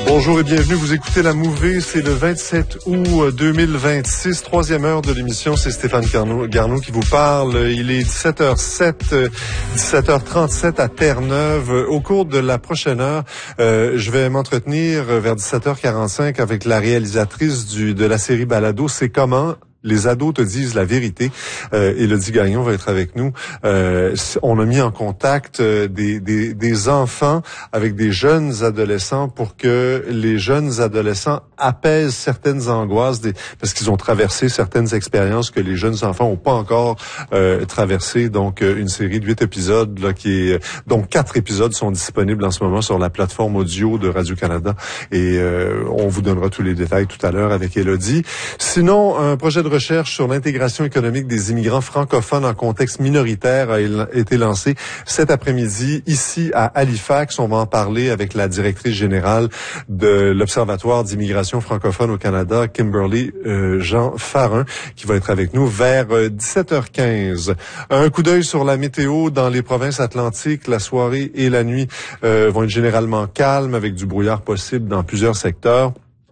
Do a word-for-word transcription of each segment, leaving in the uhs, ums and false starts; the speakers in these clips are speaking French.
Bonjour et bienvenue, vous écoutez La Mouvée, c'est le vingt-sept août deux mille vingt-six, troisième heure de l'émission, c'est Stéphane Garneau, Garneau qui vous parle. Il est dix-sept heures sept, dix-sept heures trente-sept à Terre-Neuve. Au cours de la prochaine heure, euh, je vais m'entretenir vers dix-sept heures quarante-cinq avec la réalisatrice du de la série Balado, C'est comment? Les ados te disent la vérité. Euh, Élodie Gagnon va être avec nous. Euh, on a mis en contact euh, des, des, des enfants avec des jeunes adolescents pour que les jeunes adolescents apaisent certaines angoisses des, parce qu'ils ont traversé certaines expériences que les jeunes enfants n'ont pas encore euh, traversées. Donc, euh, une série de huit épisodes là, qui est, donc quatre épisodes sont disponibles en ce moment sur la plateforme audio de Radio-Canada et euh, on vous donnera tous les détails tout à l'heure avec Élodie. Sinon, un projet de recherche sur l'intégration économique des immigrants francophones en contexte minoritaire a été lancé cet après-midi ici à Halifax. On va en parler avec la directrice générale de l'Observatoire d'immigration francophone au Canada, Kimberly euh, Jean Farin, qui va être avec nous vers euh, dix-sept heures quinze. Un coup d'œil sur la météo dans les provinces atlantiques. La soirée et la nuit euh, vont être généralement calmes avec du brouillard possible dans plusieurs secteurs.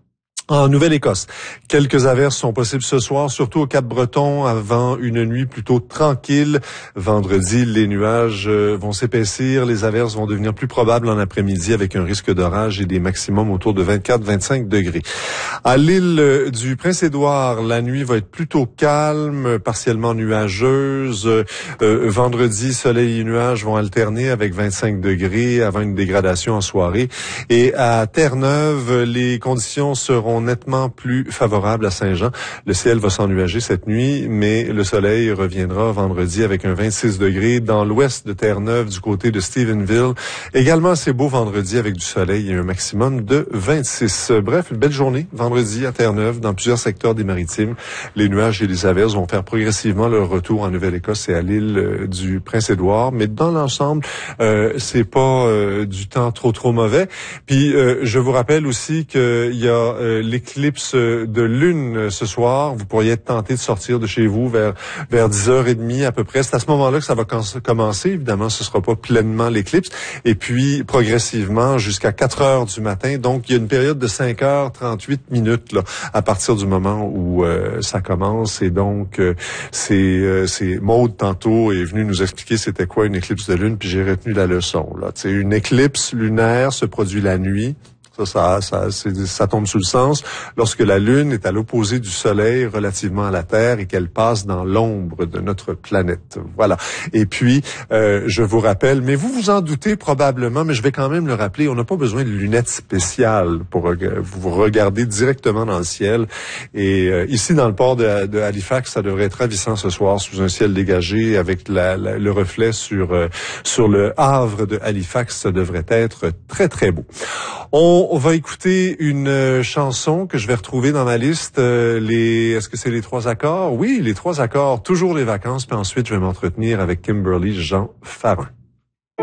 En Nouvelle-Écosse, quelques averses sont possibles ce soir, surtout au Cap-Breton, avant une nuit plutôt tranquille. Vendredi, les nuages vont s'épaissir, les averses vont devenir plus probables en après-midi avec un risque d'orage et des maximums autour de vingt-quatre à vingt-cinq degrés. À l'île du Prince-Édouard, la nuit va être plutôt calme, partiellement nuageuse. Euh, vendredi, soleil et nuages vont alterner avec vingt-cinq degrés avant une dégradation en soirée. Et à Terre-Neuve, les conditions seront nettement plus favorable à Saint-Jean. Le ciel va s'ennuager cette nuit, mais le soleil reviendra vendredi avec un vingt-six degrés dans l'ouest de Terre-Neuve du côté de Stephenville. Également assez beau vendredi avec du soleil et un maximum de vingt-six. Bref, une belle journée vendredi à Terre-Neuve dans plusieurs secteurs des Maritimes. Les nuages et les averses vont faire progressivement leur retour en Nouvelle-Écosse et à l'île du Prince-Édouard, mais dans l'ensemble, euh, c'est pas euh, du temps trop trop mauvais. Puis euh, je vous rappelle aussi qu'il y a euh, l'éclipse de lune ce soir. Vous pourriez être tenté de sortir de chez vous vers vers dix heures trente à peu près. C'est à ce moment-là que ça va commencer. Évidemment, ce sera pas pleinement l'éclipse. Et puis, progressivement, jusqu'à quatre heures du matin. Donc, il y a une période de cinq heures trente-huit minutes là, à partir du moment où euh, ça commence. Et donc, euh, c'est, euh, c'est Maude, tantôt, est venue nous expliquer c'était quoi une éclipse de lune, puis j'ai retenu la leçon. Là. C'est une éclipse lunaire se produit la nuit. Ça, ça, ça, c'est, ça tombe sous le sens lorsque la Lune est à l'opposé du Soleil relativement à la Terre et qu'elle passe dans l'ombre de notre planète. Voilà. Et puis, euh, je vous rappelle, mais vous vous en doutez probablement, mais je vais quand même le rappeler, on n'a pas besoin de lunettes spéciales pour vous regarder directement dans le ciel. Et euh, ici, dans le port de, de Halifax, ça devrait être ravissant ce soir sous un ciel dégagé avec la, la, le reflet sur euh, sur le havre de Halifax. Ça devrait être très, très beau. On On va écouter une chanson que je vais retrouver dans ma liste. Euh, les, est-ce que c'est les trois accords? Oui, les trois accords. Toujours les vacances. Puis ensuite, je vais m'entretenir avec Kimberly Jean Farin.